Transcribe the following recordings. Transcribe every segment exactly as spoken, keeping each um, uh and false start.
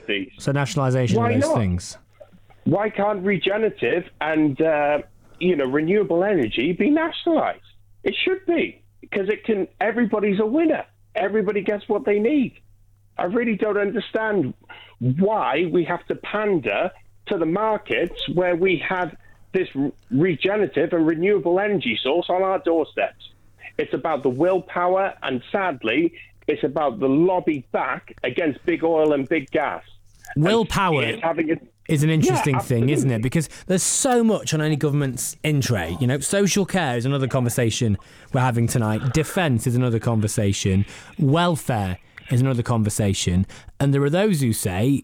utilities. So nationalisation Why of those not? things. Why can't regenerative and uh, you know renewable energy be nationalised? It should be, because it can. Everybody's a winner. Everybody gets what they need. I really don't understand why we have to pander to the markets where we have this regenerative and renewable energy source on our doorsteps. It's about the willpower, and sadly, it's about the lobby back against big oil and big gas. Willpower And having a, is an interesting Yeah, thing, isn't it? absolutely. Because there's so much on any government's in tray. You know, social care is another conversation we're having tonight. Defence is another conversation. Welfare is another conversation. And there are those who say,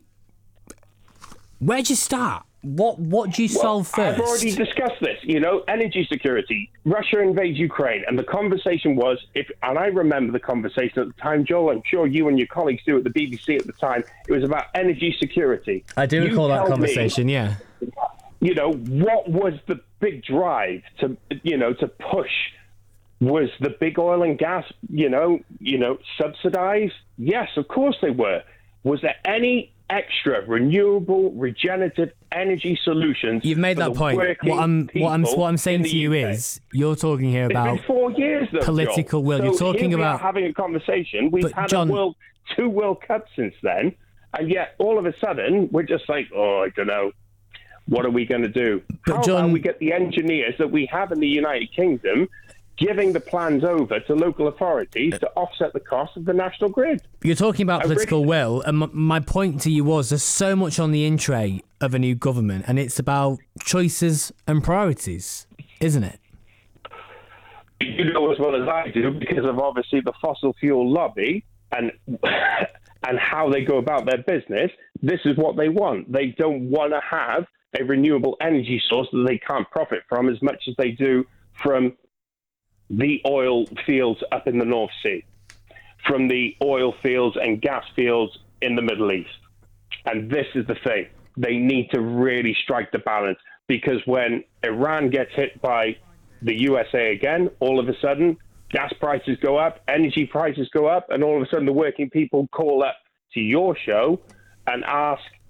where'd you start? What what do you Well, solve first? I've already discussed this. You know, energy security. Russia invades Ukraine, and the conversation was, if, and I remember the conversation at the time, Joel. I'm sure you and your colleagues do at the B B C at the time. It was about energy security. I do You recall that tell me, conversation, yeah. you know, what was the big drive to, you know, to push? Was the big oil and gas, you know, you know, subsidized? Yes, of course they were. Was there any extra renewable, regenerative energy solutions? You've made for that the point. working What I'm what I'm people what I'm saying in to the you U K? is you're talking here It's about been four years, though, political Joel. will. So You're talking here we about- are having a conversation. We've But, had John- a world, two World Cups since then, and yet all of a sudden we're just like, oh, I don't know. What are we going to do? But, How John- about we get the engineers that we have in the United Kingdom giving the plans over to local authorities to offset the cost of the national grid? You're talking about I really- political will, and m- my point to you was there's so much on the in tray of a new government, and it's about choices and priorities, isn't it? You know as well as I do, because of obviously the fossil fuel lobby and and how they go about their business. This is what they want. They don't want to have a renewable energy source that they can't profit from as much as they do from the oil fields up in the North Sea, from the oil fields and gas fields in the Middle East. And this is the thing. They need to really strike the balance, because when Iran gets hit by the U S A again, all of a sudden, gas prices go up, energy prices go up, and all of a sudden the working people call up to your show and ask